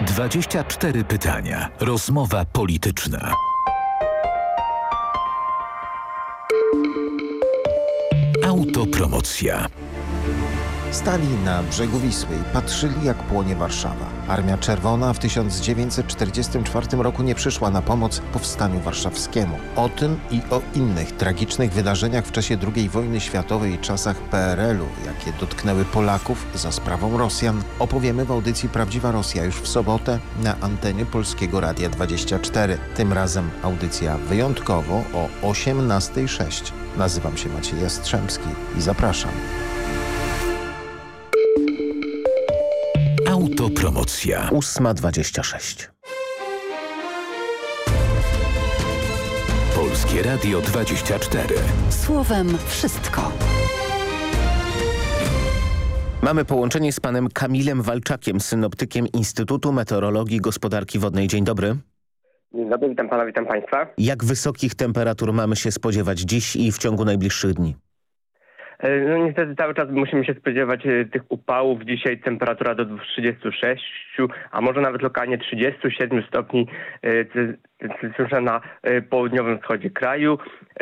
24 pytania. Rozmowa polityczna. Autopromocja. Stali na brzegu Wisły i patrzyli, jak płonie Warszawa. Armia Czerwona w 1944 roku nie przyszła na pomoc powstaniu warszawskiemu. O tym i o innych tragicznych wydarzeniach w czasie II wojny światowej i czasach PRL-u, jakie dotknęły Polaków za sprawą Rosjan, opowiemy w audycji Prawdziwa Rosja już w sobotę na antenie Polskiego Radia 24. Tym razem audycja wyjątkowo o 18:06. Nazywam się Maciej Jastrzębski i zapraszam. Autopromocja. 8:26. Polskie Radio 24. Słowem wszystko. Mamy połączenie z panem Kamilem Walczakiem, synoptykiem Instytutu Meteorologii i Gospodarki Wodnej. Dzień dobry. Dzień dobry, witam pana, witam państwa. Jak wysokich temperatur mamy się spodziewać dziś i w ciągu najbliższych dni? No niestety cały czas musimy się spodziewać tych upałów. Dzisiaj temperatura do 36, a może nawet lokalnie 37 stopni Celsjusza na południowym wschodzie kraju.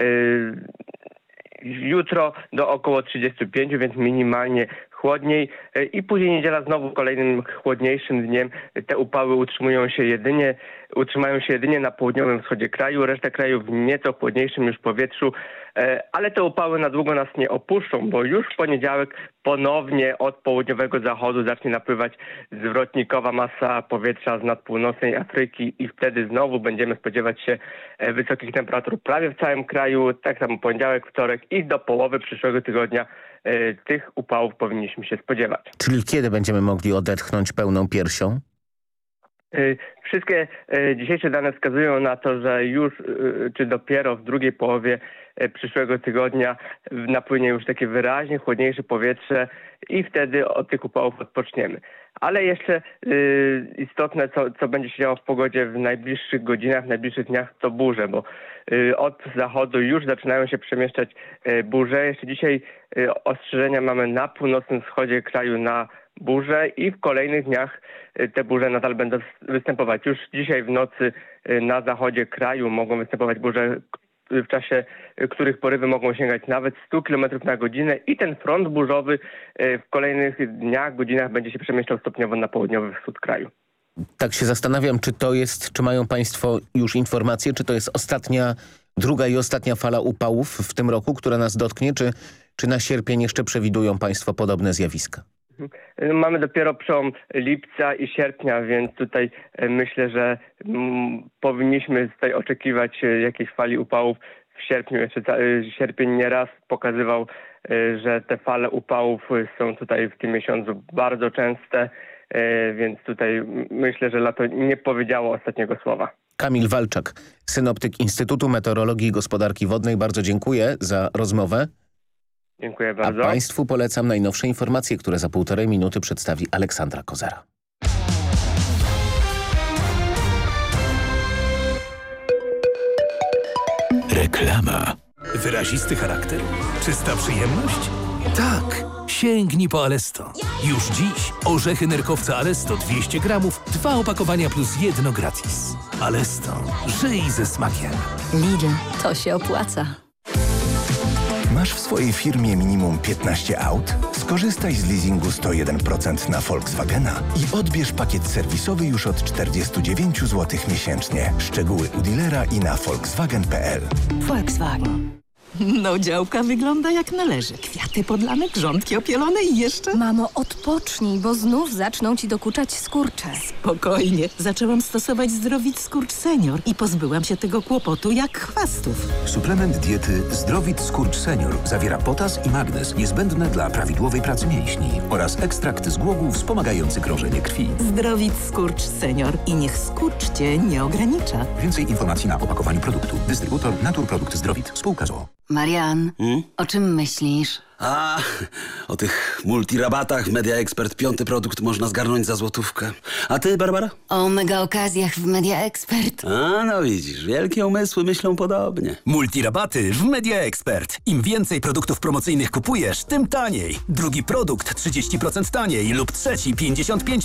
Jutro do około 35, więc minimalnie chłodniej i później niedziela znowu kolejnym chłodniejszym dniem. Te upały utrzymają się jedynie na południowym wschodzie kraju, reszta kraju w nieco chłodniejszym już powietrzu, ale te upały na długo nas nie opuszczą, bo już w poniedziałek ponownie od południowego zachodu zacznie napływać zwrotnikowa masa powietrza z nadpółnocnej Afryki i wtedy znowu będziemy spodziewać się wysokich temperatur prawie w całym kraju, tak samo poniedziałek, wtorek i do połowy przyszłego tygodnia tych upałów powinniśmy się spodziewać. Czyli kiedy będziemy mogli odetchnąć pełną piersią? Wszystkie dzisiejsze dane wskazują na to, że już czy dopiero w drugiej połowie przyszłego tygodnia napłynie już takie wyraźnie chłodniejsze powietrze i wtedy od tych upałów odpoczniemy. Ale jeszcze istotne, co będzie się działo w pogodzie w najbliższych godzinach, w najbliższych dniach, to burze, bo od zachodu już zaczynają się przemieszczać burze. Jeszcze dzisiaj ostrzeżenia mamy na północnym wschodzie kraju na burze i w kolejnych dniach te burze nadal będą występować. Już dzisiaj w nocy na zachodzie kraju mogą występować burze, w czasie których porywy mogą sięgać nawet 100 km na godzinę i ten front burzowy w kolejnych dniach, godzinach będzie się przemieszczał stopniowo na południowy wschód kraju. Tak się zastanawiam, czy mają państwo już informacje, czy to jest druga i ostatnia fala upałów w tym roku, która nas dotknie, czy na sierpień jeszcze przewidują państwo podobne zjawiska? Mamy dopiero przełom lipca i sierpnia, więc tutaj myślę, że powinniśmy tutaj oczekiwać jakiejś fali upałów w sierpniu. Jeszcze sierpień nieraz pokazywał, że te fale upałów są tutaj w tym miesiącu bardzo częste, więc tutaj myślę, że lato nie powiedziało ostatniego słowa. Kamil Walczak, synoptyk Instytutu Meteorologii i Gospodarki Wodnej. Bardzo dziękuję za rozmowę. Dziękuję bardzo. A państwu polecam najnowsze informacje, które za 1,5 minuty przedstawi Aleksandra Kozera. Reklama. Wyrazisty charakter? Czysta przyjemność? Tak! Sięgnij po Alesto. Już dziś orzechy nerkowca Alesto 200 gramów, 2 opakowania plus 1 gratis. Alesto. Żyj ze smakiem. Lidl, to się opłaca. Masz w swojej firmie minimum 15 aut? Skorzystaj z leasingu 101% na Volkswagena i odbierz pakiet serwisowy już od 49 zł miesięcznie. Szczegóły u dealera i na volkswagen.pl. Volkswagen. No, działka wygląda jak należy. Kwiaty podlane, grządki opielone i jeszcze... Mamo, odpocznij, bo znów zaczną ci dokuczać skurcze. Spokojnie. Zaczęłam stosować Zdrowit Skurcz Senior i pozbyłam się tego kłopotu jak chwastów. Suplement diety Zdrowit Skurcz Senior zawiera potas i magnez niezbędne dla prawidłowej pracy mięśni oraz ekstrakt z głogów wspomagający krążenie krwi. Zdrowit Skurcz Senior i niech skurcz cię nie ogranicza. Więcej informacji na opakowaniu produktu. Dystrybutor Naturprodukt Zdrowit. Spółka z o.o. Marian, o czym myślisz? O tych multirabatach w Media Expert 5. produkt można zgarnąć za złotówkę. A ty, Barbara? O mega okazjach w Media Expert. No widzisz, wielkie umysły myślą podobnie. Multirabaty w Media Expert. Im więcej produktów promocyjnych kupujesz, tym taniej. Drugi produkt 30% taniej lub trzeci 55%